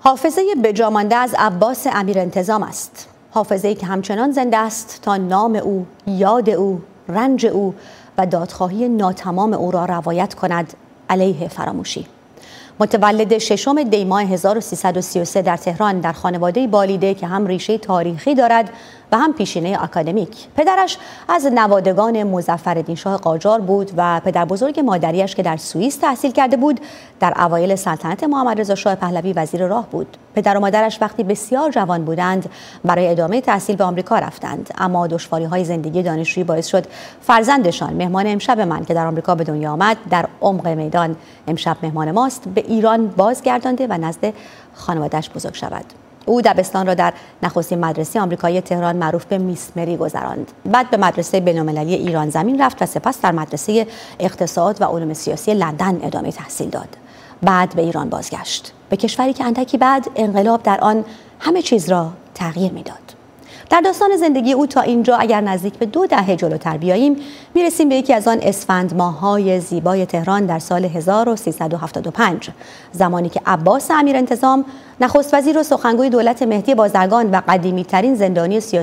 حافظه بجامانده از عباس امیرانتظام است. حافظه‌ای که همچنان زنده است تا نام او، یاد او، رنج او و دادخواهی ناتمام او را روایت کند علیه فراموشی. متولد 6 دی ماه 1333 در تهران در خانواده بالیده که هم ریشه تاریخی دارد و هم پیشینه آکادمیک. پدرش از نوادگان مظفرالدین شاه قاجار بود و پدر بزرگ مادریش که در سوئیس تحصیل کرده بود در اوایل سلطنت محمد رضا شاه پهلوی وزیر راه بود. پدر و مادرش وقتی بسیار جوان بودند برای ادامه تحصیل به آمریکا رفتند، اما دشواری‌های زندگی دانشجویی باعث شد فرزندشان مهمان امشب من که در آمریکا به دنیا آمد در عمق میدان امشب مهمان ماست به ایران بازگردانده و نزد خانواده‌اش بزرگ شود. او دبستان را در نخستین مدرسه آمریکایی تهران معروف به میس مری گذراند. بعد به مدرسه بین‌المللی ایران زمین رفت و سپس در مدرسه اقتصاد و علوم سیاسی لندن ادامه تحصیل داد. بعد به ایران بازگشت، به کشوری که اندکی بعد انقلاب در آن همه چیز را تغییر میداد. در داستان زندگی او تا اینجا اگر نزدیک به 2 دهه جلوتر بیاییم میرسیم به یکی از آن اسفند ماه‌های زیبای تهران در سال 1375، زمانی که عباس امیرانتظام نخست وزیر و سخنگوی دولت مهدی بازرگان و قدیمی‌ترین زندانی سیاسی